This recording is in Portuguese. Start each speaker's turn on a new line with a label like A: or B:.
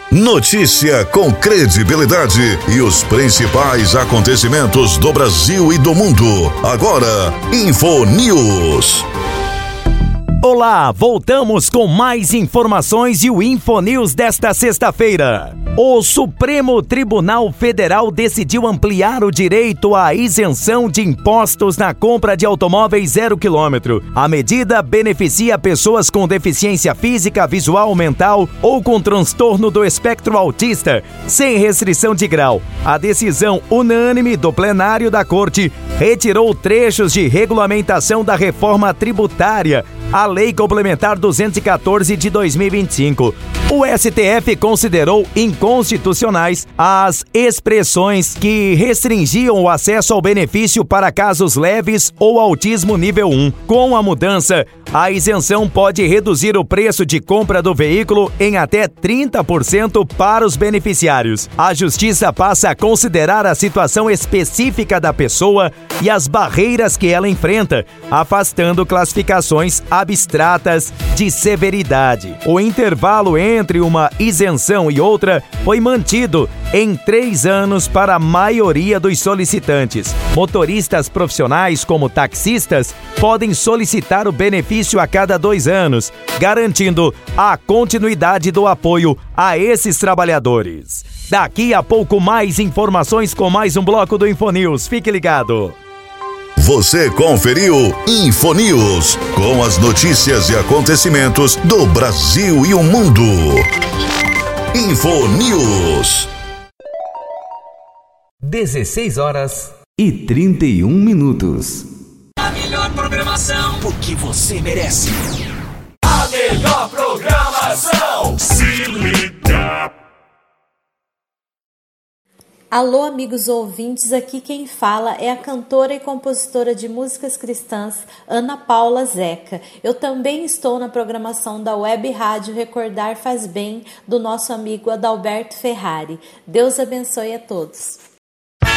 A: Notícia com credibilidade e os principais acontecimentos do Brasil e do mundo. Agora, Infonews.
B: Olá, voltamos com mais informações e o Infonews desta sexta-feira. O Supremo Tribunal Federal decidiu ampliar o direito à isenção de impostos na compra de automóveis 0 km. A medida beneficia pessoas com deficiência física, visual, mental ou com transtorno do espectro autista, sem restrição de grau. A decisão unânime do plenário da Corte retirou trechos de regulamentação da reforma tributária, a Lei Complementar 214 de 2025. O STF considerou inconstitucionais as expressões que restringiam o acesso ao benefício para casos leves ou autismo nível 1. Com a mudança, a isenção pode reduzir o preço de compra do veículo em até 30% para os beneficiários. A Justiça passa a considerar a situação específica da pessoa e as barreiras que ela enfrenta, afastando classificações abstratas de severidade. O intervalo entre uma isenção e outra foi mantido em 3 anos para a maioria dos solicitantes. Motoristas profissionais, como taxistas, podem solicitar o benefício a cada 2 anos, garantindo a continuidade do apoio a esses trabalhadores. Daqui a pouco mais informações com mais um bloco do Infonews. Fique ligado.
A: Você conferiu Infonews, com as notícias e acontecimentos do Brasil e o mundo. Infonews.
C: 16h31.
D: A melhor programação, porque você merece.
E: A melhor programação. Se liga.
F: Alô, amigos ouvintes, aqui quem fala é a cantora e compositora de músicas cristãs Ana Paula Zeca. Eu também estou na programação da Web Rádio Recordar Faz Bem, do nosso amigo Adalberto Ferrari. Deus abençoe a todos.